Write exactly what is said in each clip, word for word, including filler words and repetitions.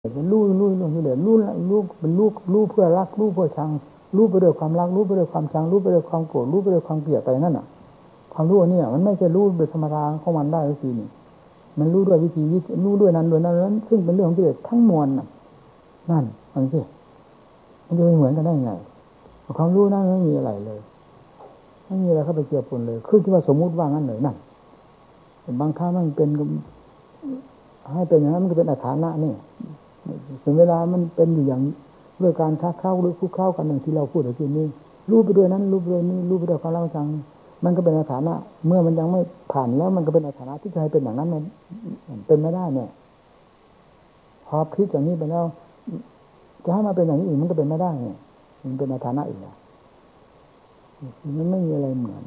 เป็นรู้รู้รู้ที่เหลือรู้รู้เป็นรู้รู้เพื่อรักรู้เพื่อชังรู้ไปด้วยความรักรู้ไปด้วยความชังรู้ไปด้วยความโกรธรู้ไปด้วยความเกลียดไปนั่นน่ะความรู้นี่มันไม่ใช่รู้โดยธรรมดาของมันได้ก็คือนี่มันรู้ด้วยวิธีวิรู้ด้วยนั้นด้วยนั้นซึ่งเป็นเรื่องของกิเลสทั้งมวลน่ะนั่นมันสิมันจะไม่เหมือนกันได้ไงความรู้นั้นไม่มีอะไรเลยไม่มีอะไรเข้าไปเกี่ยวปนเลยคือที่ว่าสมมุติว่างั้นเลยนั่นบางครั้งมันเป็นให้เป็นอย่างนั้นมันก็เป็นอัฏฐานะนี่ถึงเวลามันเป็นอยู่อย่างด้วยการค้าเข้าหรือคู่เข้ากันอย่างที่เราพูดเมื่อกี้นี้รู้ไปด้วยนั้นรู้ไปด้วยนี้รู้ไปด้วยความรักชังมันก็เป็นอัฏฐานะเมื่อมันยังไม่ผ่านแล้วมันก็เป็นอัฏฐานะที่จะให้เป็นอย่างนั้นมันเป็นไม่ได้เนี่ยพอพลิกอย่างนี้ไปแล้วจะให้มาเป็นอย่างนี้อีกมันก็เป็นไม่ได้เนี่ยมันเป็นอัฏฐานะอีกแล้วมันไม่มีอะไรเหมือน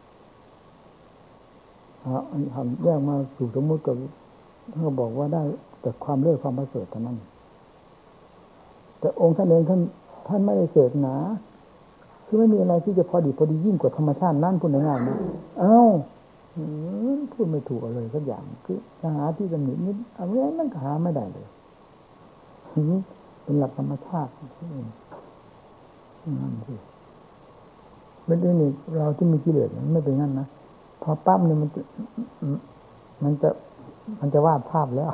ทำแยกมาสู่สมมติกับเขาบอกว่าได้แต่ความเลิศความประเสริฐเท่านั้นแต่องค์ท่านเองท่านท่านไม่ได้เสกหนาคือไม่มีอะไรที่จะพอดีพอดียิ่งกว่าธรรมชาตินั่นพูดง่ายๆนะเอ้าพูดไม่ถูกเลยสักอย่างคือจะหาที่ตำหนินิดอะไรมันก็หาไม่ได้เลยเป็นหลักธรรมชาตินั่นสิเป็นเรื่องเราที่มีกิเลสมันไม่เป็นงั้นนะพอปั๊บเนี่ยมันมันจะมันจะวาดภาพแล้ว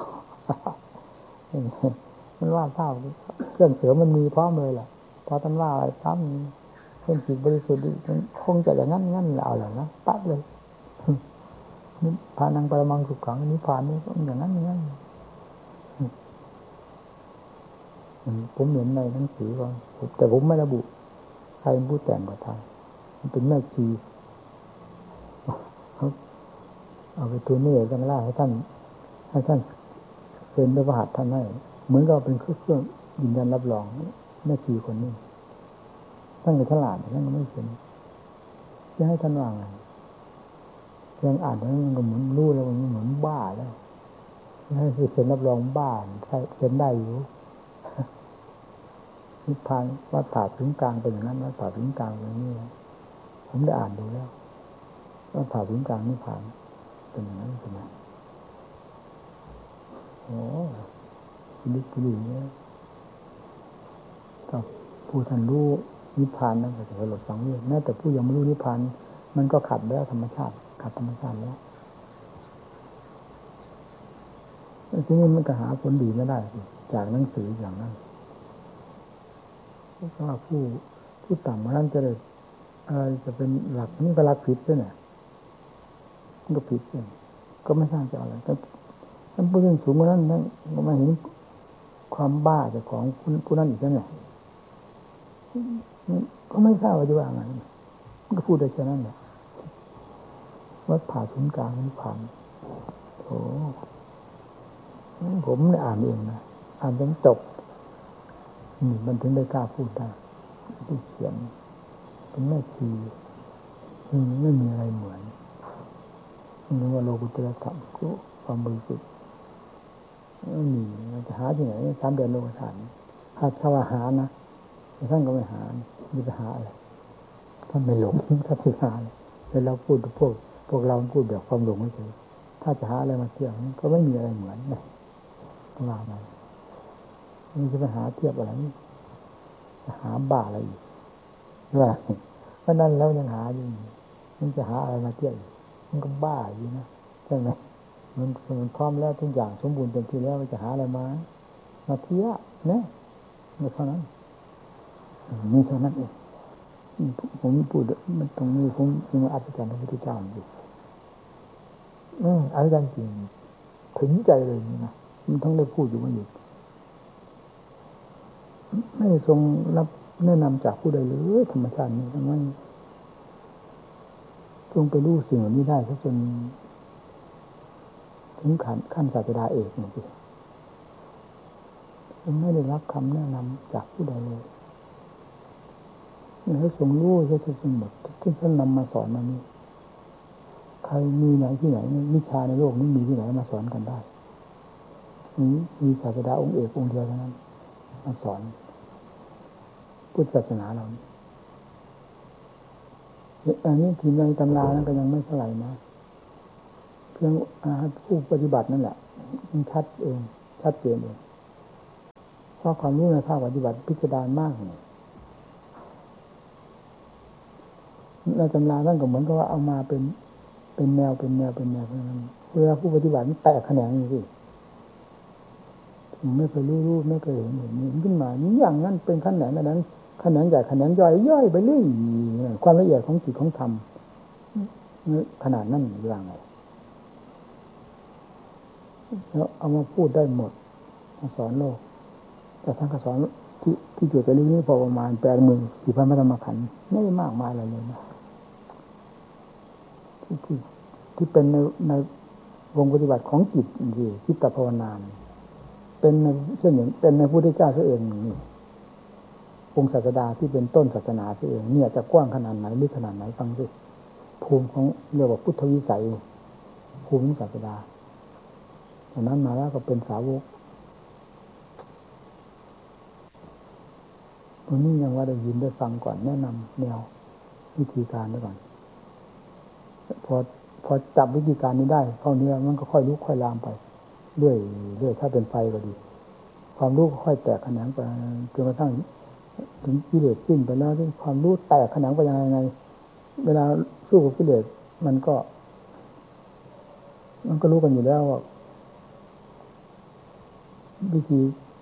มันวาดภาพเครื่องเสริมมันมีพร้อมเลยแหละพอท่านว่าอะไรปั๊บเครื่องจิตบริสุทธิ์มันคงจะอย่างนั้นงั้นเอาอย่างนั้นปั๊บเลยนี่พานังปรมังสุขขังนิพพานนี่ก็อย่างนั้นอย่างนั้นผมเห็นในหนังสือก่อนแต่ผมไม่ระบุใครผู้แต่งก็ทำมันเป็นแม่ชีเขาเอาไปตัวนี้กันล่าให้ท่านให้ท่านเซ็นด้วยพระหัตถ์ท่านให้เหมือนกับเป็นเครื่องยืนยันรับรองแม่ชีคนนี้ท่านก็ฉลาดท่านก็ไม่เซ็นจะให้ท่านว่าไงเพียงอ่านแล้วมันก็เหมือนรู้แล้วมันเหมือนบ้าแล้วให้เซ็นรับรองบ้าใช่เซ็นได้อยู่นิพพานวัฏฏะถึงกลางเป็นอย่างนั้นวัฏฏะถึงกลางเป็นอย่างนี้ผมได้อ่านดูแล้ววัฏฏะถึงกลางนิพพานเป็นอย่างนั้นเป็นอย่างโอ้ลึกลึกเนี่ยกับผู้ท่านรู้นิพพานนั่นก็จะหลดสังเวชแม้แต่ผู้ยังไม่รู้นิพพานมันก็ขัดแล้วธรรมชาติขัดธรรมชาติแล้วทีนี้มันก็หาผลดีไม่ได้จากหนังสืออย่างนั้นเพราะว่าผู้ผู้ต่ำมานั้นจะเลยอะไรจะเป็นหลักนี่ก็หลักผิดด้วยเนี่ยมันก็ผิดเลยก็ไม่ทราบจะอะไรแต่ท่านผู้ยิ่งสูงกว่านั้นท่านก็มาเห็นความบ้าจากของผู้นั้นอีกนั่นแหละก็ไม่ทราบว่าจะว่าไงมันก็พูดได้แค่นั้นแหละวัดผ่าศูนย์กลางนิพพานโอ้ผมได้อ่านเองนะอ่านจนจบนี่มันถึงได้กล้าพูดได้ที่เขียนเป็นแม่ชีไม่มีอะไรเหมือนนี่ว่าโลกุตตรธรรมก็ความบริสุทธิ์ไม่มีจะหาที่ไหนสามเดือนโลกฐานถ้าถ้าว่าหานะท่านก็ไม่หามีปัญหาอะไรท่านไม่หลงท่านไม่หาเลยแต่เราพูดพวกพวกเราพูดแบบความหลงไม่ใช่ถ้าจะหาอะไรมาเทียบก็ไม่มีอะไรเหมือนนะว่าไปมันจะไปหาเทียบอะไรหาบ้าอะไรอีกว่าเพราะนั้นแล้วยังหาอยู่มันจะหาอะไรมาเทียบมันก็บ้าอยู่นะใช่ไหมมันมันพร้อมแล้วทุกอย่างสมบูรณ์เต็มที่แล้วมันจะหาอะไรมามาเทียบเนี่ยไม่เท่านั้นมีเท่านั้นเองผมพูดมันตรงนี้ผมจึงอัศจรรย์พระพุทธเจ้าอยู่อืมอัศจรรย์จริงถึงใจเลยนี่นะมันต้องได้พูดอยู่มาอยู่ไม่ทรงรับแนะนำจากผู้ใดเลยธรรมชาตินี้ทำไมทรงไปรู้สิ่งเหล่านี้ได้จนถึงขั้นขั้นศาสดาเอกนี่สิยังไม่ได้รับคำแนะนำจากผู้ใดเลยแล้วทรงรู้ใช่ทั้งหมดที่ท่านนำมาสอนมานี้ใครมีไหนที่ไหนวิชาในโลกนี้มีที่ไหนมาสอนกันได้นี้มีศาสดาองค์เอกองค์เดียวเท่านั้นมาสอนพุทธศาสนาเราอันนี้ที่ในตำรานั้นก็ยังไม่เท่าไหร่นะเพียงผู้ปฏิบัตินั่นแหละมันชัดเองชัดเจนเองราะความรู้ในภาคปฏิบัติพิสดารมากเนี่ยในตำราท่านก็เหมือนกับว่าเอามาเป็นเป็นแนวเป็นแนวเป็นแนวเป็นนั้นเวลาผู้ปฏิบัติมันแตกแขนงอย่างนี้ไม่เคยรู้รู้ไม่เคยเห็นเห็นนี้ขึ้นมานี่อย่างนั้นเป็นขั้นไหนนั้นแขนงใหญ่แขนงย่อยย่อยไปเรื่อยความละเอียดของจิตของธรรมขนาดนั้นอย่างไรแล้วเอามาพูดได้หมดมาสอนโลกแต่ท่านก็สอนที่ที่จุดแต่เรื่องนี้พอประมาณแปดหมื่นสี่พันพระธรรมขันธ์ไม่ได้มากมายอะไรเลยนะที่ที่ที่เป็นในในวงปฏิบัติของจิตที่จิตภาวนาเป็นเช่นอย่างเป็นในพุทธเจ้าเองนี่องค์ศาสดาที่เป็นต้นศาสนาเองเนี่ยจะกว้างขนาดไหนลึกขนาดไหนฟังสิภูมิของเรียกว่าพุทธวิสัยภูมิศาสดาจากนั้นมาแล้วก็เป็นสาวกตรงนี้ยังว่าได้ยินได้ฟังก่อนแนะนำแนววิธีการไว้ก่อนพอพอจับวิธีการนี้ได้เท่านี้มันก็ค่อยลุกค่อยลามไปเรื่อยเรื่อยถ้าเป็นไฟก็ดีความรู้ค่อยแตกแขนงไปจนกระทั่งถึงกิเลสสิ้นไปแล้วที่ความรู้แตกแขนงไปยังไงไงเวลาสู้กับกิเลสมันก็มันก็รู้กันอยู่แล้วว่าวิธี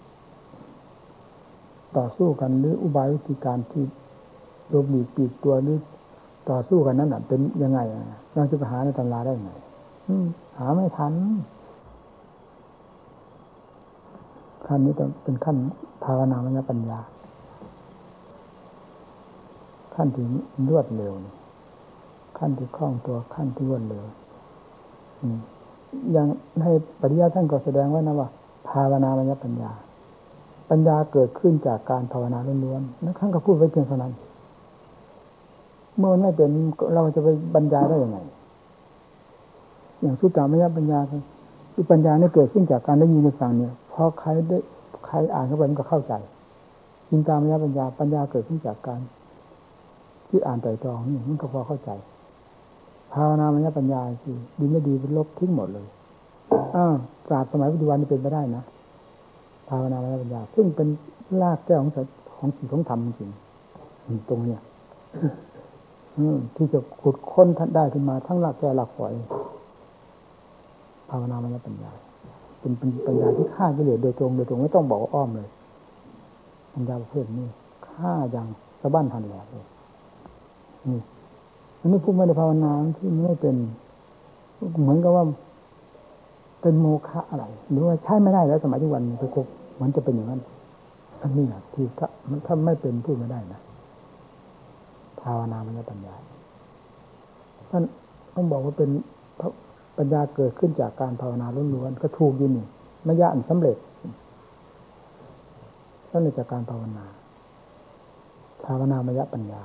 ต่อสู้กันหรืออุบายวิธีการที่โดมหลีกปีกตัวหรือต่อสู้กันนั้นเป็นยังไงเราจะไปหาในตำราได้ไงหาไม่ทันขั้นนี้ต้องเป็นขั้นภาวนามยปัญญาขั้นที่รวดเร็วขั้นที่คล่องตัวขั้นที่รวดเร็วอย่างในปริยัติท่านก็แสดงไว้นะว่าภาวนามยปัญญาปัญญาเกิดขึ้นจากการภาวนาล้วนๆนั่นท่านก็พูดไว้เพียงเท่านั้นเมื่อไม่เป็นเราจะไปบรรยายได้ยังไงอย่างสุตตามยปัญญาคือปัญญาเนี่ยเกิดขึ้นจากการได้ยินได้ฟังเนี่ยพอใครได้ใครอ่านเข้าไปมันก็เข้าใจจินตามยปัญญาปัญญาเกิดขึ้นจากการที่อ่านไตรตรองนี่มันก็พอเข้าใจภาวนามยปัญญาสิดีไม่ดีเป็นลบทิ้งหมดเลยอ้าวศาสตร์สมัยปัจจุบันนี่เป็นไปได้นะภาวนามยปัญญาซึ่งเป็นรากแก้วของของจิตของธรรมจริงตรงเนี้ยที่จะขุดค้นท่านได้ขึ้นมาทั้งรากแก้วรากฝอยภาวนามยปัญญาเป็นเป็นปัญญาที่ฆ่ากิเลสโดยตรงโดยตรงไม่ต้องบอกว่าอ้อมเลยปัญญาประเภทนี้ฆ่าอย่างสะบั้นทันแหลกเลยนี่อันนี้พูดไม่ได้ภาวนาที่ไม่เป็นเหมือนกับว่าเป็นโมฆะอะไรหรือว่าใช้ไม่ได้แล้วสมัยทุกวันไปกบมันจะเป็นอย่างนั้นอันนี้นะที่ถ้าถ้าไม่เป็นพูดไม่ได้นะภาวนามยปัญญาท่านต้องบอกว่าเป็นปัญญาเกิดขึ้นจากการภาวนาล้วนๆก็ถูกอยู่นี่มยะอันสำเร็จนั่นเลยจากการภาวนาภาวนามยปัญญา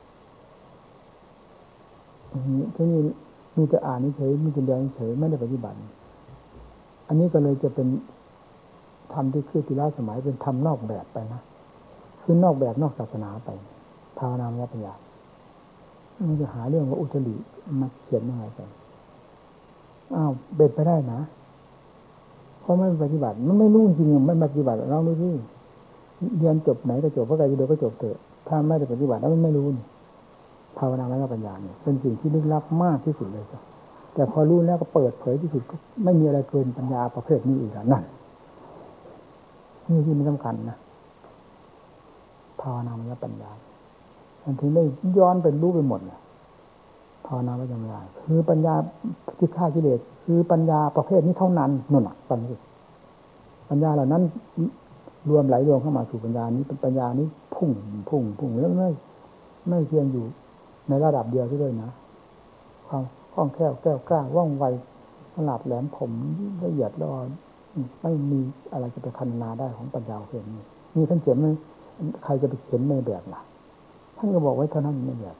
ที่นี่มีแต่อ่านเฉยมีแต่เรียนเฉยไม่ได้ปฏิบัติอันนี้ก็เลยจะเป็นธรรมที่คือทีละสมัยเป็นธรรมนอกแบบไปนะคือนอกแบบนอกศาสนาไปภาวนามยปัญญามันจะหาเรื่องว่าอุตริมาเขียนยังไงไปอ้าวเบ็ดไปได้นะเพราะไม่ปฏิบัติมันไม่รู้จริงๆไม่ปฏิบัติเราไม่รู้เรียนจบไหนก็จบเพราะการเรียนก็จบเถอะถ้าไม่ได้ปฏิบัติแล้วมันไม่รู้ภาวนามยปัญญาเนี่ยเป็นสิ่งที่ลึกลับมากที่สุดเลยจ้ะแต่พอรู้แล้วก็เปิดเผยที่สุดก็ไม่มีอะไรเกินปัญญาประเภทนี้อีกแล้วนั่นนี่ที่มันสำคัญนะภาวนามยปัญญามันถึงได้ย้อนเป็นรู้ไปหมดเลยภาวนามยปัญญาคือปัญญาที่ฆ่ากิเลสคือปัญญาประเภทนี้เท่านั้นนั่นน่ะฟังสิปัญญาเหล่านั้นรวมไหลรวมเข้ามาสู่ปัญญานี้เป็นปัญญานี้พุ่งพุ่งพุ่งแล้วไม่ไม่เพียงอยู่ในระดับเดียวด้วยนะความคล่องแคล่วแก้วกล้าว่องไวขนาดแหลมคมละเอียดละออไม่มีอะไรจะไปคันนาได้ของปัญญาเพียงนี้มีท่านเขียนไหมใครจะไปเขียนในแบบล่ะท่านก็บอกไว้เท่านั้นในแบบ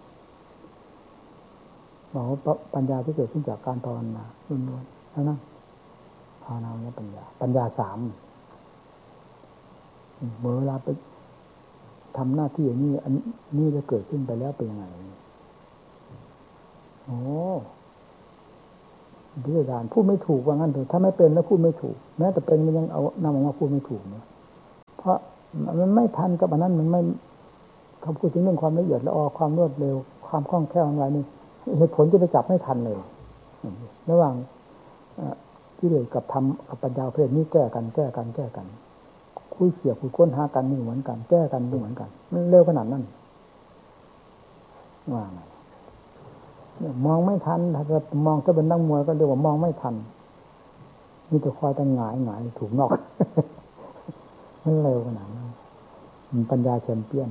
บอกว่าปัญญาที่เกิดขึ้นจากการภาวนาล้วนๆเท่านั้นภาวนาและปัญญาปัญญาสามเมื่อเวลาไปทำหน้าที่อย่างนี้อันนี้จะเกิดขึ้นไปแล้วเป็นยังไงโอ้ดิฉันพูดไม่ถูกว่างั้นเถอะถ้าไม่เป็นแล้วพูดไม่ถูกแม้แต่เป็นมันยังเอานำออกมาพูดไม่ถูกนะเพราะมันไม่ทันกับอันนั้นมันไม่เขาพูดถึงเรื่องความละเอียดละออความรวดเร็วความคล่องแคล่วอะไรนี่เหตุผลจะไปจับไม่ทันเลยระหว่างกิเลสกับธรรมกับปัญญาเพศนี้แก้กันแก้กันแก้กันคุยเสียคุยค้นหากันนี่เหมือนกันแก้กันนี่เหมือนกันมันเร็วขนาดนั้นว่าไงมองไม่ทันถ้าจะมองถ้าเป็นนักมวยก็เรียกว่ามองไม่ทันมีแต่คอยตั้งหงายหงายถูกนอกมันเร็วขนาดนั้นมันปัญญาแชมเปี้ยน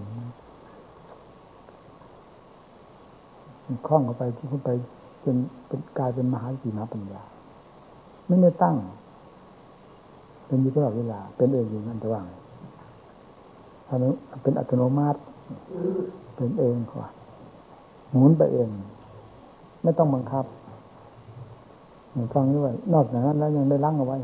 มันคล่องเข้าไปที่เข้าไปจนเป็นกลายเป็นมหาสีมหาปัญญาไม่ได้ตั้งเป็นอยู่ตลอดเวลาเป็นเองอยู่นั่นแต่ว่าถ้าเป็นอัตโนมัติเป็นเองกว่าหมุนไปเองไม่ต้องบังคับฟังด้วยนอกจากนั้นแล้วยังได้ล้างเอาไว้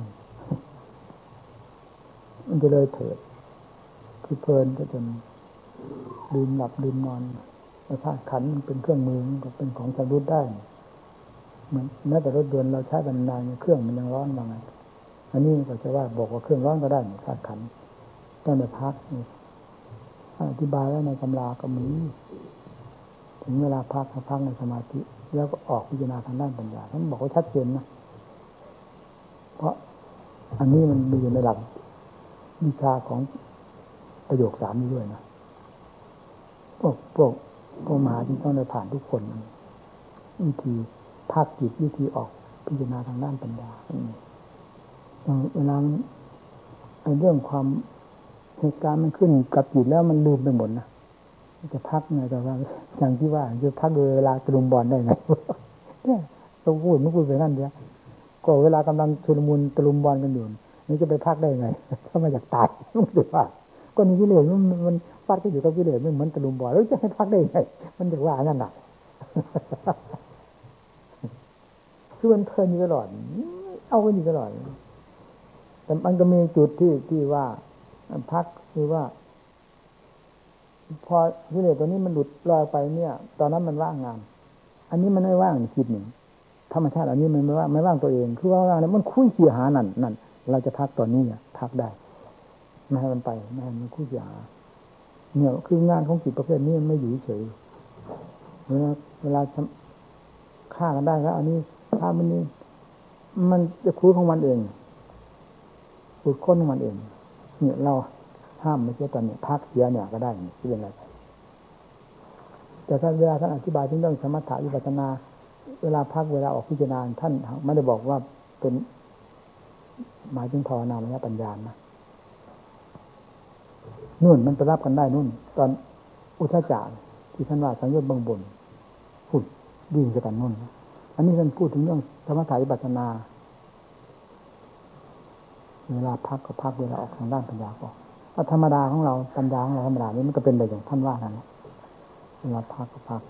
มันจะเลยเถิดคือเพลินก็จนลืมหลับลืมนอนธาตุขันธ์มันเป็นเครื่องมือมันก็เป็นของชำรุดได้เหมือนแม้แต่รถยนต์เราใช้กันนานเครื่องมันยังร้อนบางไงอันนี้ก็จะว่าบอกว่าเครื่องร้อนก็ได้ธาตุขันธ์ต้องได้พักอธิบายแล้วในตำราก็มีถึงเวลาพักพักในสมาธิแล้วก็ออกพิจารณาทางด้านปัญญาท่านบอกว่าชัดเจนนะเพราะอันนี้มันมีอยู่ในหลักวิชาของประโยคสามนี้ด้วยนะพวกพวกพวกมหาที่ต้องได้ผ่านทุกคนวิธีภาคจิตวิธีออกพิจารณาทางด้านปัญญาเวลาเรื่องความเหตุการณ์มันขึ้นกับจิตแล้วมันลืมไปหมดนะจะพักไงแต่ว่าอย่างที่ว่าจะพักโดยเวลาตะลุมบอลได้ไงเนี่ยต้องพูดไม่พูดไปนั่นเดียวก็เวลากำลังชุลมุนตะลุมบอลกันอยู่นี่จะไปพักได้ไงถ้ามาอยากตายต้องถือว่าก็มีกิเลสมันมันฟาดก็อยู่กับกิเลสไม่เหมือนตะลุมบอลแล้วจะให้พักได้ไงมันจะว่างั้นน่ะคือมันเพลินอยู่ตลอดเอากันอยู่ตลอดแต่มันก็มีจุดที่ที่ว่าพักคือว่าพอกิเลสตัวนี้มันหลุดลอยไปเนี่ยตอนนั้นมันว่างงานอันนี้มันไม่ว่างจิตหนึ่งธรรมชาติอันนี้มันไม่ว่างไม่ว่างตัวเองคือว่าว่างแล้วมันคุยเขี่ยหานั่นนั่นเราจะพักตอนนี้เนี่ยพักได้ไม่ให้มันไปไม่ให้มันคุยเขี่ยหาเนี่ยคืองานของจิตประเภทนี้มันไม่อยู่เฉยเวลาเวลาฆ่ากันได้แล้วอันนี้ถ้ามันนี่มันจะคุยของมันเองขุดค้นของมันเองเนี่ยเราห้ามไม่ใช่ตอนนี้พักเสียเนี่ยก็ได้ที่เป็นอะไรแต่ถ้าเวลาท่านอธิบายถึงเรื่องสมถะวิปัสสนาเวลาพักเวลาออกพิจารณาท่านไม่ได้บอกว่าเป็นหมายถึงภาวนามยปัญญานะนู่นมันไปรับกันได้นู่นตอนอุทธจารที่ท่านว่าสังโยชน์เบื้องบนพูดวิ่งกันนู่นอันนี้ท่านพูดถึงเรื่องสมถะวิปัสสนาเวลาพักก็พักเวลาออกทางด้านปัญญาก็ธรรมดาของเราปัญญาของเราธรรมดานี้มันก็เป็นแบบอย่างท่านว่านั่นแหละเวลาพักก็พัก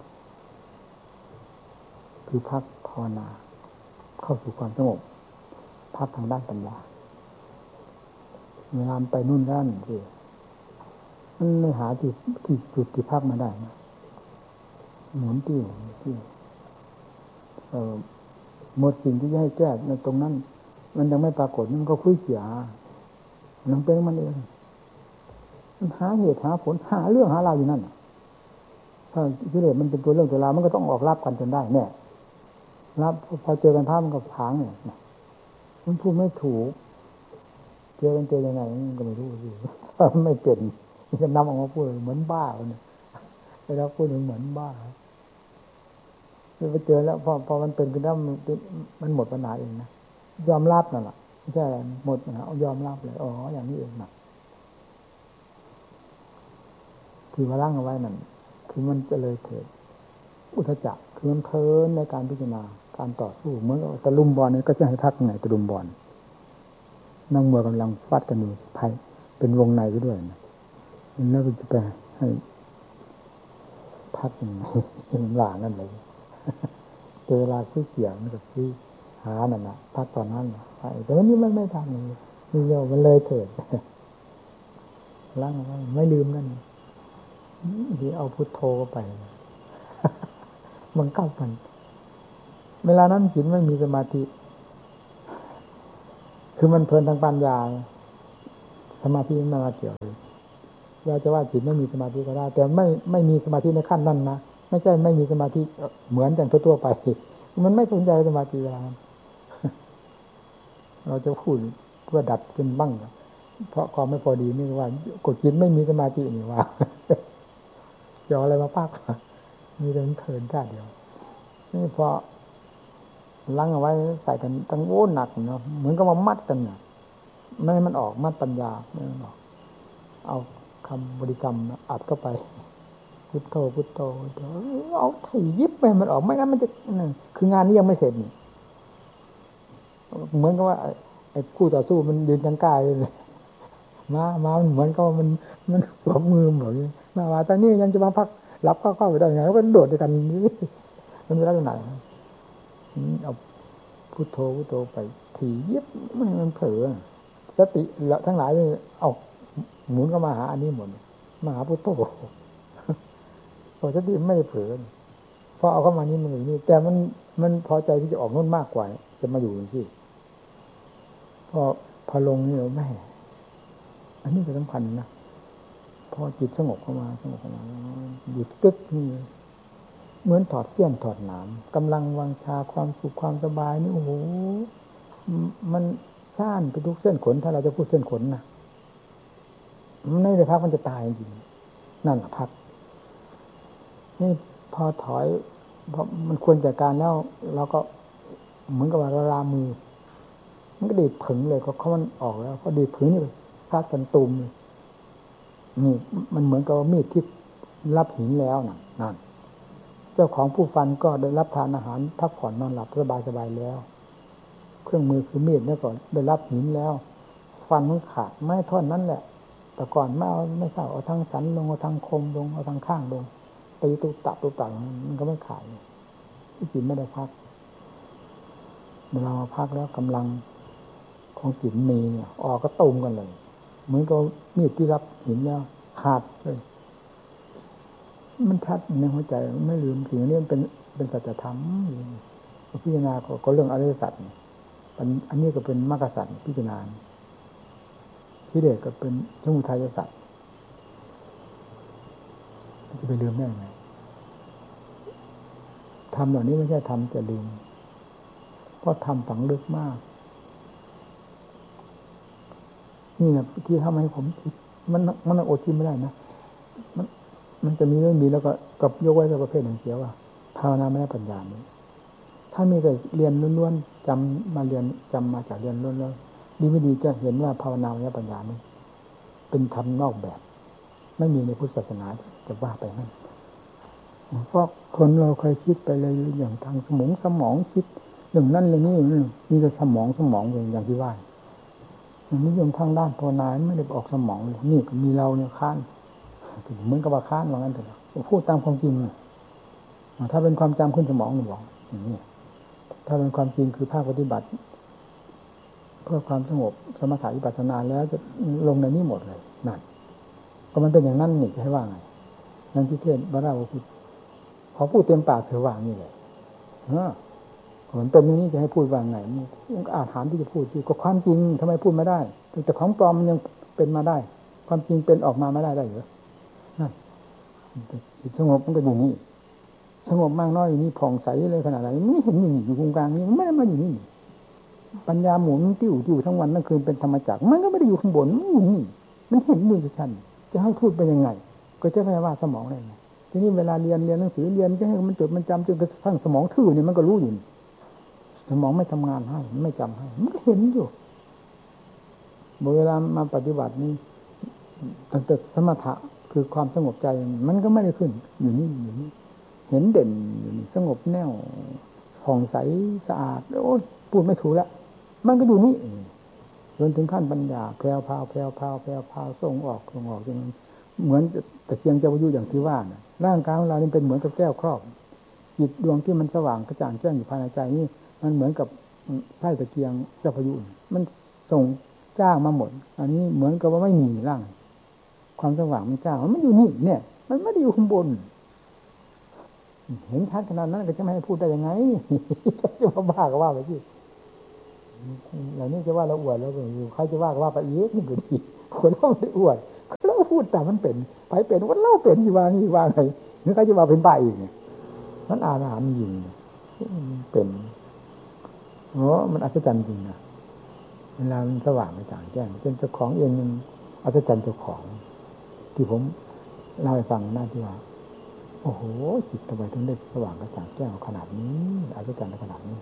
คือพักภาวนาเข้าสู่ความสงบพักทางด้านปัญญาเวลาไปนู่นนั่นสิมันไม่หาจุดที่จุดที่พักมาได้นะหมุนที่ที่เอ่อหมดสิ่งที่จะให้แก้ในตรงนั้นมันยังไม่ปรากฏมันก็คุยเสียมันเป็นมันเองมันหาเหตุหาผลหาเรื่องหาราวอยู่นั่นถ้ากิเลสมันเป็นตัวเรื่องตัวราวมันก็ต้องออกรับกันจนได้แน่รับพอเจอกันภาพมันก็พังเนี่ยมันพูดไม่ถูกเจอกันเจอยังไงมันก็ไม่รู้สิไม่เป็นจะนำออกมาพูดเหมือนบ้าเนี่ยเวลาพูดเหมือนบ้าไปเจอแล้วพอพอมันเป็นขึ้นแล้วมันหมดปัญหาเองนะยอมรับนั่นแหละไม่ใช่หมดปัญหาเอายอมรับเลยอ๋ออย่างนี้เองนะที่ว่าร่างเอาไว้นั่นคือมันจะเลยเถิดอุทจักคือมันเพลินในการพิจารณาการต่อสู้เหมือนตะลุมบอลนี่ก็จะให้พักไงตะลุมบอลนั่งมวยกำลังฟัดกันอยู่ภายเป็นวงในด้วยนะแล้วก็จะไปให้พักอย่างไรเป็นหลานั่นเลยเวลาซื้อเสียงกับซื้อหานั่นนะพักตอนนั้นไปแต่วันนี้มันไม่ทำเลยมีเยอะมันเลยเถิดล้างอะไรไม่ลืมนั่นที่เอาพุทโธเข้าไปมันก้าวกันเวลานั้นจิตไม่มีสมาธิคือมันเพลินทางปัญญาสมาธิไม่มาเกี่ยวเลยเราจะว่าจิตไม่มีสมาธิก็ได้แต่ไม่ไม่มีสมาธิในขั้นนั้นนะไม่ใช่ไม่มีสมาธิเหมือนอย่างทั่วๆไปมันไม่สนใจสมาธิเวลาเราจะพูดเพื่อดัดเป็นบ้างเพราะความไม่พอดีนี่ว่ากดจิตไม่มีสมาธินี่ว่าจะอะไรมาปากมีแต่เถินจ้าเดียวนี่พอลังเอาไว้ใส่กันตั้งโว้หนักเนาะเหมือนกับมามัดกันเนี่ยไม่ให้มันออกมัดปัญญาไม่ให้มันออกเอาคำบริกรรมอัดเข้าไปพุทโธพุทโธเอาถี่ยิบไปมันออกไม่งั้นมันจะคืองานนี้ยังไม่เสร็จนี่เหมือนกับว่าไอ้คู่ต่อสู้มันยืนยังกายเลยมามามันเหมือนกับมันมันสวมมือเหมือนมาว่าตอนนี้ยังจะมาพักรับเข้าเข้าไปได้ไงแล้วก็โดดด้วยกันนี่มันเป็นลักษณะเอาพุทโธพุทโธไปถี่ยิบมันมันเผลอสติแล้วทั้งหลายเลยเอาหมุนก็มาหาอันนี้หมดมาหาพุทโธพอสติไม่เผลอพอเอาเข้ามานี่มันอยู่นี่แต่มันมันพอใจที่จะออกโน่นมากกว่าจะมาอยู่ที่พอพอลงนี่เราแม่อันนี้ก็สำคัญนะพอจิตสงบเข้ามาสงบเข้ามาหยุดกึกนี่เหมือนถอดเสี้ยนถอดหนามกำลังวังชาความสุขความสบายนี่โอ้โหมันซ่านไปทุกเส้นขนถ้าเราจะพูดเส้นขนนะมันไม่ได้พักมันจะตายจริงนั่นพักนี่พอถอยพอมันควรจัดการแล้วเราก็เหมือนกับว่าเราลามือมันก็ดีดผึ่งเลยก็เขามันออกแล้วก็ดีดผึ่งนี่ฟาดกันตุ่มเลยนี่มันเหมือนกับมีดที่รับหินแล้วนั่นนั่นเจ้าของผู้ฟันก็ได้รับทานอาหารพักผ่อนนอนหลับสบายสบายแล้วเครื่องมือคือมีดเนี่ยก่อนได้รับหินแล้วฟันมันขาดไม่ท่อนนั้นแหละแต่ก่อนไม่เอาไม่เศร้าเอาทางสันลงเอาทางคมลงเอาทางข้างลงตีตุตับตุตับมันก็ไม่ขาดที่จิตไม่ได้พักเวลามาพักแล้วกำลังของจิตมีเนี่ยออกก็ตุ่มกันเลยเหมือนกับมีดที่รับหินแล้วขาดเลยมันชัดในหัวใจไม่ลืมสิ่งนี้เป็นเป็นสัจธรรมพิจารณาก็เรื่องอริยสัจอันนี้ก็เป็นมรรคสัจพิจารณาที่เด็กก็เป็นสมุทัยสัจจะไปลืมได้ไงทำเหล่านี้ไม่ใช่ทำจะลืมเพราะทำฝังลึกมากนี่นะที่ทำให้ผมคิดมันมันอดคิดไม่ได้นะมันมันจะมีเรื่องดีแล้วก็กับยกไว้กับประเภทหนึ่งเสียว่าภาวนาไม่ได้ปัญญานี้ถ้ามีแต่เรียนล้วนๆจำมาเรียนจำมาจากเรียนล้วนๆดีไม่ดีจะเห็นว่าภาวนาไม่ได้ปัญญานี้เป็นธรรมนอกแบบไม่มีในพุทธศาสนาจะว่าไปนั่นเพราะคนเราเคยคิดไปเลยอย่างทางสมองสมองคิดอย่างนั้นอย่างนี้มีแต่สมองสมองอย่างที่ว่าอย่างนี้อย่างทางด้านภาวนาไม่ได้ออกสมองเลยนี่ก็มีเราเนี่ยค้านเหมือนกับว่าค้านว่างั้นเถอะพูดตามความจริงถ้าเป็นความจำขึ้นสมองหรือเปล่าอย่างนี้ถ้าเป็นความจริงคือภาคปฏิบัติเพื่อความสงบสมถะวิปัสสนาแล้วจะลงในนี้หมดเลยนั่นก็มันเป็นอย่างนั้นนี่จะให้ว่าไงนั่นที่เทศบาราพูดพอพูดเต็มปากเธอว่านี่เลยเออเหมือนเป็นอย่างนี้จะให้พูดว่าไงมันอาถรรพ์ที่จะพูดที่ก็ความจริงทำไมพูดไม่ได้แต่ของปลอมมันยังเป็นมาได้ความจริงเป็นออกมาไม่ได้ได้เหรอนั่นสงบมันก็อยู่นี่สงบมากน้อยอยู่นี่ผ่องใสเลยขนาดไหนไม่เห็นอยู่อยู่ตรงกลางนี่ไม่ได้มาอยู่นี่ปัญญาหมุนติ้วติ้วทั้งวันทั้งคืนเป็นธรรมจักรมันก็ไม่ได้อยู่ข้างบนมันอยู่นี่มันเห็นอยู่ชัดๆจะให้พูดไปยังไงก็จะไม่ว่าสมองได้ไงทีนี้เวลาเรียนเรียนหนังสือเรียนจะให้มันจดมันจำจนกระทั่งสมองทื่อนี่มันก็รู้อยู่สมองไม่ทำงานให้ไม่จำให้มันก็เห็นอยู่เวลามาปฏิบัตินี่ตั้งแต่สมถะคือความสงบใจมันก็ไม่ได้ขึ้นอยู่นี่อยู่นี่เห็นเด่นอยู่นี่สงบแน่วผ่องใสสะอาดโอ้ยพูดไม่ถูกแล้วมันก็อยู่นี่จนถึงขั้นปัญญาแพรวพราวแพรวพราวแพรวพราวส่งออกส่งออกจนเหมือนแต่เชียงเจ้าวิญญาณอย่างที่ว่านะร่างกายของเรานี่เป็นเหมือนกับแก้วครอบจิตดวงที่มันสว่างกระจ่างแจ้งอยู่ภายในใจนี่มันเหมือนกับไส้ตะเกียงเจ้าพายุมันส่งจ้างมาหมดอันนี้เหมือนกับว่าไม่มีร่างความสว่างมันจ้างมันอยู่นี่เนี่ยมันไม่ได้อยู่ข้างบนเห็นชัดขนาดนั้นก็จะไม่ให้พูดได้ยังไงจะมาบ้าก็ว่าไปที่เหล่านี้จะว่าเราอวดแล้วก็อยู่ใครจะว่าก็ว่าไปเยอะนี่ก็ดีคนเราได้อวดเราพูดแต่มันเป็นไปเป็นว่าเราเป็นที่ว่านี่ว่าไงนึกเขาจะว่าเป็นใบอีกเนี่ยมันอาถรรพ์จริงเป็นโอ้มันอัศจรรย์จริงนะเวลามันสว่างไปต่างแจ้งจนเจ้าของเองมันอัศจรรย์เจ้าของที่ผมเล่าให้ฟังหน้าที่ว่าโอ้โหจิตทำไมถึงได้สว่างกระจ่างแจ้งขนาดนี้อัศจรรย์ขนาดนี้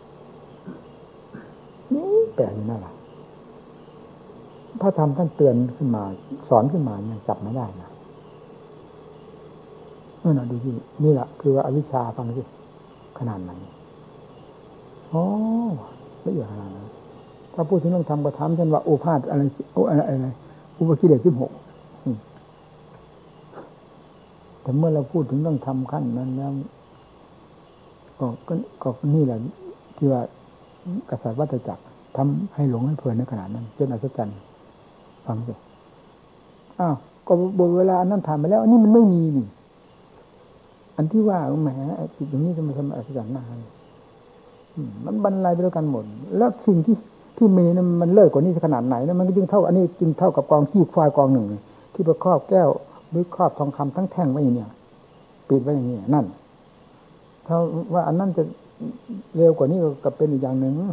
นี่แปลกนี่น่ารักพระธรรมท่านเตือนขึ้นมาสอนขึ้นมายังจับไม่ได้นะนั่นน่ะดูที่นี่แหละคือว่าอวิชชาฟังสิขนาดไหนโอ้ละเอียดขนาดนั้นถ้าพูดถึงเรื่องธรรมก็ถามฉันว่าโอภาสอะไรโออะไรอะไรอุปกิเลสสิบหกแต่เมื่อเราพูดถึงเรื่องธรรมขั้นนั้นแล้วก็ก็ก็นี่แหละที่ว่ากษัตริย์วัฏจักรทำให้หลงให้เพลินในขนาดนั้นจนอัศจรรย์ฟังสิอ้าวก็บนเวลานั้นผ่านไปแล้วอันนี้มันไม่มีนี่อันที่ว่าแหมจิตอย่างนี้จะมาทำอัศจรรย์มากมันบรรลัยไปด้วยกันหมดแล้วสิ่งที่ที่มีนั้นมันเลิศกว่านี้ขนาดไหนแล้วมันก็จึงเท่าอันนี้จึงเท่ากับกองขี้ควายกองหนึ่งที่ไปครอบแก้วหรือครอบทองคำทั้งแท่งไว้อย่างนี้ปิดไว้อย่างนี้นั่นถ้าว่าอันนั้นจะเร็วกว่านี้ก็เป็นอีกอย่างหนึ่ง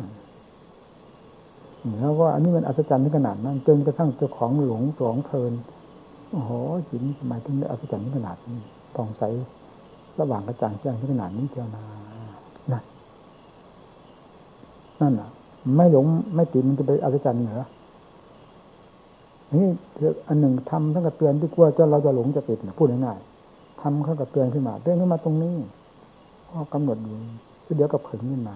แล้วว่าอันนี้มันอัศจรรย์ถึงขนาดนั้นจนกระทั่งเจ้าของหลงหลงเพลินโอ้โหจิตทำไมถึงได้อัศจรรย์ถึงขนาดนี้ผ่องใสระหว่างกระจ่างแจ้งถึงขนาดนี้เจ้านานั่นนั่นน่ะไม่หลงไม่ติดมันจะไปอัศจรรย์เหรอนี่อันหนึ่งทำทั้งกับเตือนที่กลัวจะเราจะหลงจะติดพูดง่ายๆทำทั้งกับเตือนขึ้นมาเตือนขึ้นมาตรงนี้ก็กำหนดอยู่เดี๋ยวก็ผึ่งขึ้นมา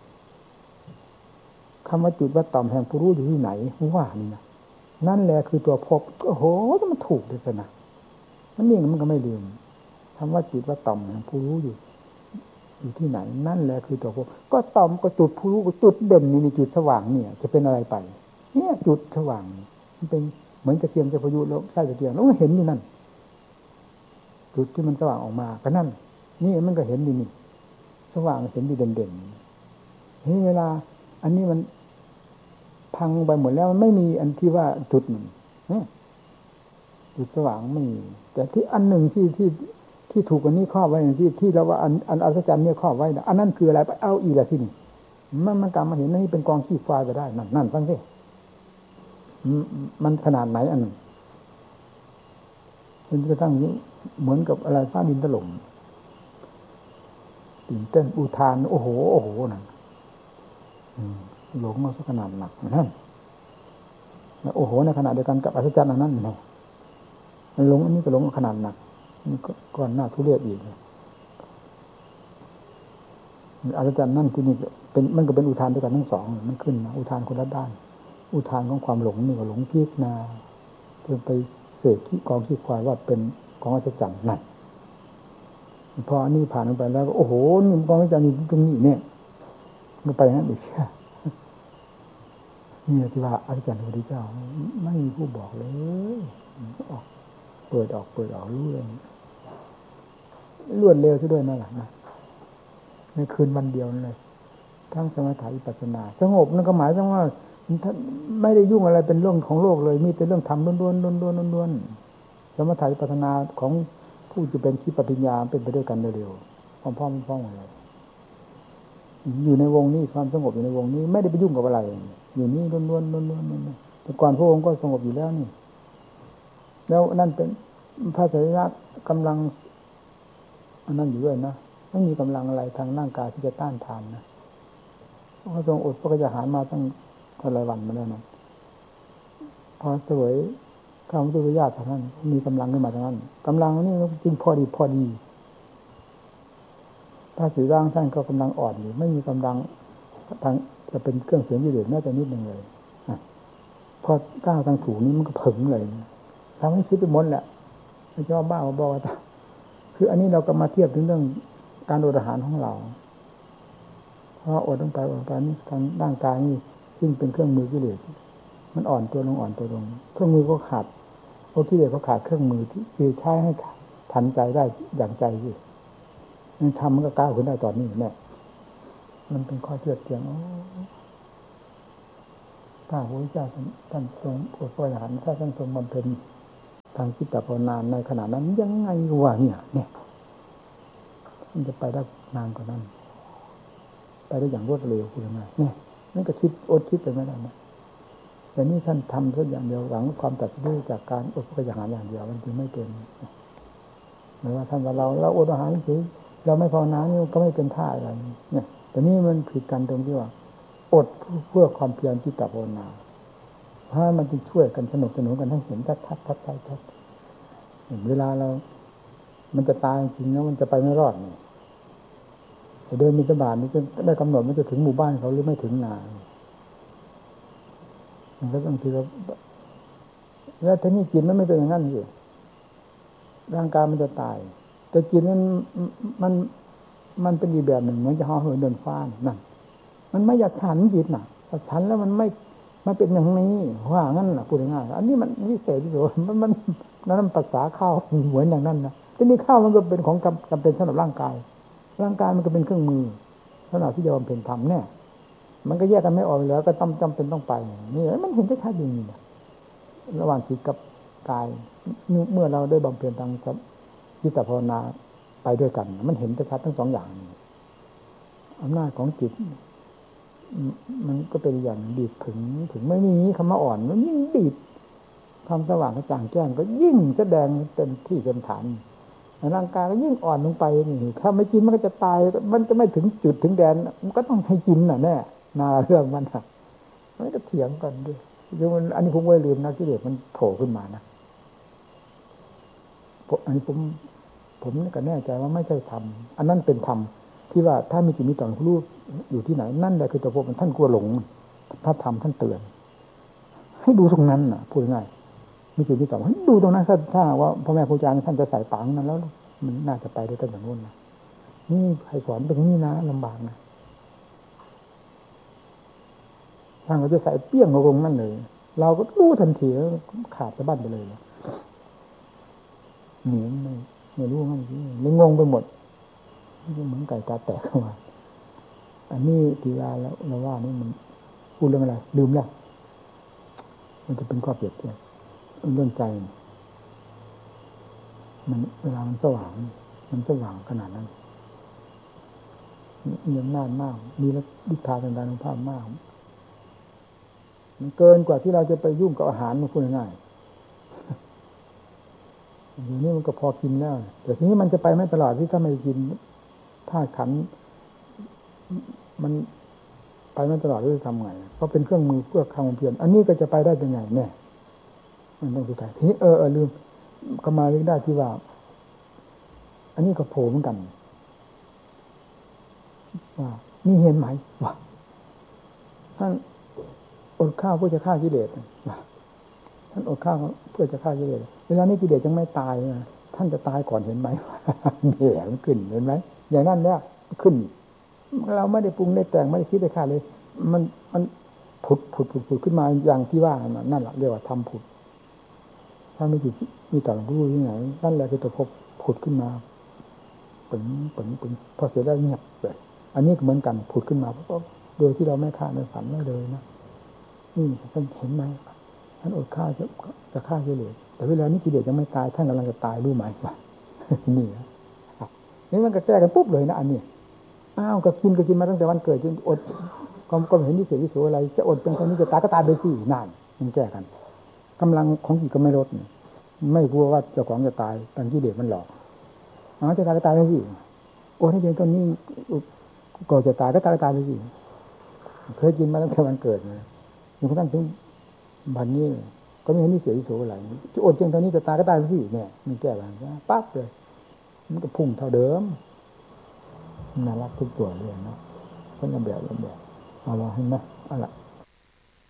คำว่าจุดว่าต่อมแห่งผู้รู้อยู่ที่ไหนว่านี่นะนั่นแหละคือตัวพบโอ้โหมันถูกเลยนะมันนี่มันก็ไม่ลืมคำว่าจุดว่าต่อมแห่งผู้รู้อยู่อยู่ที่ไหนนั่นแหละคือตัวพบก็ต่อมก็จุดผู้รู้ก็จุดเด่นนี่จุดสว่างเนี่ยจะเป็นอะไรไปเนี่ยจุดสว่างมันเป็นเหมือนตะเกียงจะพายุแล้วใช่ตะเกียงแล้วก็เห็นอยู่นั่นจุดที่มันสว่างออกมาก็นั่นนี่มันก็เห็นดีนี่สว่างเห็นดีเด่นๆนี่เวลาอันนี้มันพังไปหมดแล้วมันไม่มีอันที่ว่าจุดหนึ่งจุดสว่างไม่มีแต่ที่อันหนึ่งที่ที่ที่ถูกอันนี้ครอบไว้ที่ที่เราว่าอันอันอัศจรรย์เนี่ยครอบไว้นะอันนั้นคืออะไรไปเอาอีกละที่นี่มันมันกลับมาเห็นนี่เป็นกองขี้ควายไปได้นั่นนั่นฟังสิมันขนาดไหนอันนึงมันจะตั้งนี้เหมือนกับอะไรฟ้าดินถล่มตื่นเต้นอุทานโอ้โหโอ้โหนั่นหลงมาสักขนาดหนักนั่นแล้วโอ้โหในขณะเดียวกันกับอัศจรรย์อันนั้นเนาะมันหลงอันนี้ก็หลงขนาดหนักมันก็ก่อนหน้าทุเรศอีกอัศจรรย์นั่นที่นี่เป็นมันก็เป็นอุทานด้วยกันทั้งสองมันขึ้นนะอุทานคนละด้านอุทานของความหลงนี่ก็หลงพิจารณาจนไปเสกที่กองขี้ควายว่าเป็นของอัศจรรย์นั่นพออันนี้ผ่านไปแล้วก็โอ้โหนี่กองอัศจรรย์อยู่ตรงนี้เนี่ยมันไปงั้นอีกนี่ที่ว่าอัศจรรย์พระพุทธเจ้าไม่มีผู้บอกเลยออกเปิดออกเปิดออกรู้เลยรวดเร็วซะด้วยนั่นแหละนะในคืนวันเดียวนั่นเลยทั้งสมาธิวิปัสสนาสงบนั่นก็หมายถึงว่าไม่ได้ยุ่งอะไรเป็นเรื่องของโลกเลยมีแต่เรื่องธรรมล้วนๆล้วนๆล้วนๆสมถะวิปัสสนาของผู้จะเป็นขี้ปัญญาเป็นไปด้วยกันเร็วๆพร้อมๆพร้อมๆเลยอยู่ในวงนี้ความสงบอยู่ในวงนี้ไม่ได้ไปยุ่งกับอะไรอยู่นี่ล้วนๆล้วนๆแต่ก่อนพระองค์ก็สงบอยู่แล้วนี่แล้วนั่นเป็นพระสรีระกำลังอันนั้นอยู่ด้วยนะไม่มีกำลังอะไรทางร่างกายที่จะต้านทานนะพระทรงอดพระกยาหารมาตั้งเท่าไรวันมาแล้วนะพอเสวยข้าวมุตุญาติท่านมีกำลังขึ้นมาทางนั้นกำลังนี่จริงพอดีพอดีถ้าสีร่างท่านก็กำลังอ่อนอยู่ไม่มีกำลังทางจะเป็นเครื่องเสริมกิเลสแม้แต่นิดหนึ่งเลยพอก้าวทางถูกนี้มันก็ผึ่งเลยทำให้คิดไปหมดแหละไม่ชอบบ้าบอกว่าคืออันนี้เราก็มาเทียบถึงเรื่องการอดอาหารของเราเพราะอดลงไปอดไปนี่ทางร่างกายนี่ซึ่งเป็นเครื่องมือกิเลสมันอ่อนตัวลงอ่อนตัวลงเครื่องมือก็ขาดโอ้กิเลสก็ขาดเครื่องมือที่คือใช้ให้ทันใจได้อย่างใจสิมันทำมันก็ก้าวขึ้นได้ตอนนี้แน่มันเป็นข้อเทียบเทียงพถ้าพระพุทธเจ้าท่านทรงอดพระอรหันต์ถ้าท่านทรงบำเพ็ญทางจิตภาวนาในขณะนั้นยังไงวะเนี่ยเนี่ยมันจะไปได้นานกว่านั้นไปได้อย่างรวดเร็วคุณยังไงเนี่ยนั่นก็คิดอดคิดไปไม่ได้นะแต่นี่ท่านทำแค่อย่างเดียวหวังความตัดสู้จากการอดพระอรหันต์อย่างเดียวมันจึงไม่เป็นหมายว่าท่านว่าเราเราอดอาหารเฉยเราไม่ภาวนานี่ก็ไม่เป็นท่าอะไรเนี่ยแต่นี่มันผิดกันตรงที่ว่าอดเพื่อความเพียรจิตภาวนาเพราะมันจะช่วยกันสนุกสนุนกันให้เห็นชัดชัดชัดชัดชัดเวลาเรามันจะตายจริงแล้วมันจะไปไม่รอดเนี่ยเดินมีสบายนี่จะได้กำหนดมันจะถึงหมู่บ้านเขาหรือไม่ถึงนามันก็บางทีเราแล้วทีนี้จิตมันไม่เป็นอย่างนั้นอยู่ร่างกายมันจะตายแต่จิตนั้นมันมันเป็นอีกแบบหนึ่งเหมือนจะห่อเหินเดินฟ้านั่นมันไม่อยากฉันจิตน่ะถ้าฉันแล้วมันไม่มันเป็นอย่างนี้ว่างั้นน่ะพูดง่ายๆอันนี้มันวิเศษที่สุดมันมันนั่นภาษาข้าวเหมือนอย่างนั้นนะทีนี้ข้าวมันก็เป็นของจำเป็นสำหรับร่างกายร่างกายมันก็เป็นเครื่องมือสำหรับที่จะบำเพ็ญธรรมเนี่ยมันก็แยกกันไม่ออกแล้วก็ต้องจำเป็นต้องไปนี่มันเห็นชัดๆอย่างนี้ระหว่างจิตกับกายเมื่อเราได้บำเพ็ญทางจิตภาวนาไปด้วยกันมันเห็นชัดๆทั้งสองอย่างอำนาจของจิตมันก็เป็นอย่างดีดถึงถึงไม่มีคำว่าอ่อนมันยิ่งดีดความสว่างกระจ่างแจ้งก็ยิ่งแสดงเต็มที่เต็มฐานร่างกายก็ยิ่งอ่อนลงไปนี่ถ้าไม่กินมันก็จะตายมันจะไม่ถึงจุดถึงแดนมันก็ต้องให้กินน่ะแน่นาเรื่องมันอ่ะมันก็เถียงกันด้วยคือมันอันนี้ผมไม่ลืมนะกิเลสมันโผล่ขึ้นมานะอันนี้ผมผมก็แน่ใจว่าไม่ใช่ธรรมอันนั้นเป็นธรรมที่ว่าถ้ามีจิตมีต่อรู้อยู่ที่ไหนนั่นแหละคือตัวผมท่านกลัวหลงถ้าทำท่านเตือนให้ดูตรงนั้นน่ะพูดง่ายมีจิตมีต่อให้ดูตรงนั้นถ้าถ้าว่าพ่อแม่ครูอาจารย์ท่านจะใส่ปังนั้นแล้วมันน่าจะไปได้ตั้งแต่นู้นนะนี่ใครสอนเป็นนี่นะลำบากนะท่านก็จะใส่เปี้ยงลงนั่นเลยเราก็รู้ทันทีแล้วขาดสะบั้นไปเลยหนีไม่ไม่รู้งั้นเลยงงไปหมดเหมือนไก่ตาแตกเข้ามาอันนี้ทีลาแล้วเราว่านี่มันพูดเรื่องอะไรลืมแล้วมันจะเป็นข้อเปรียบเทียบเรื่องใจมันเวลามันสว่างมันสว่างขนาดนั้นมีอำนาจมากมีฤทธาทางการภาพมากมันเกินกว่าที่เราจะไปยุ่งกับอาหารมันพูดง่ายอย่างนี้มันก็พอกินแล้วแต่ทีนี้มันจะไปไม่ตลอดที่ถ้าไม่กินธาตุขันธ์มันไปไม่ตลอดจะทำไงเพราะเป็นเครื่องมือเพื่อความเพียรอันนี้ก็จะไปได้ยังไงแน่มันต้องสุดท้ายทีนี้เออเออลืมก็มาเรื่องได้ที่ว่าอันนี้ก็โผล่เหมือนกันว่านี่เห็นไหมว่าท่านอดข้าวเพื่อจะฆ่ากิเลสว่าท่านอดข้าวเพื่อจะฆ่ากิเลสเวลานี้กิเลสยังไม่ตายนะท่านจะตายก่อนเห็นไหมแหมขึ้นเห็นไหมอย่างนั้นเนี่ยขึ้นเราไม่ได้ปรุงได้แต่งไม่ได้คิดได้ฆ่าเลยมันมันผุดผุดผุดผุดขึ้นมาอย่างที่ว่านั่นแหละเรียกว่าทำผุดถ้าไม่จิตมีต่อรู้ที่ไหนนั่นแหละคือตัวพบผุดขึ้นมาปึ๋งปึ๋งปึ๋งพอเสร็จแล้วเงียบเลยอันนี้เหมือนกันผุดขึ้นมาเพราะโดยที่เราไม่ฆ่าไม่ฝันไม่เลยนะนี่ท่านเห็นไหมท่านอดฆ่าจะจะฆ่ากิเลสแต่เวลานี้กิเลสยังไม่ตายท่านกำลังจะตายรู้ไหมว่านี่นะนี่มันก็แก้กันปุ๊บเลยนะอันนี้อ้าวก็กินก็กินมาตั้งแต่วันเกิดจนอดก็ก็เห็นที่เสียที่สูอะไรจะอดเป็นคนนี้จะตายก็ตายไปสินั่นมันแก้กันกำลังของจิตก็ไม่ลดไม่กลัวว่าเจ้าของจะตายตอนกิเลสมันหลอกอ๋อจะตายก็ตายไปสิโอ้ถ้าเป็นคนนี้ก็จะตายก็ตายก็ตายไปสิเคยกินมาตั้งแต่วันเกิดเลยจนกระทั่งถึงบัดนี้ก็ไม่เห็นที่เสียที่สูอะไรจะอดเพียงเท่านี้จะตายก็ตายไปสิเนี่ยมันแก้กันปั๊บเลยมันก็พุ่งเท่าเดิมน่ารักทุกตัวเลยเนาะคนละแบบละแบบเอาละเห็นไหมเอาละ